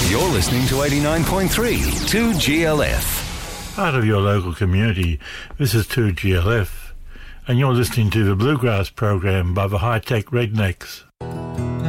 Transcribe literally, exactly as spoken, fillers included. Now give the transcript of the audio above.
You're listening to eighty-nine point three two G L F. Part of your local community, this is two G L F, and you're listening to the Bluegrass program by the High Tech Rednecks.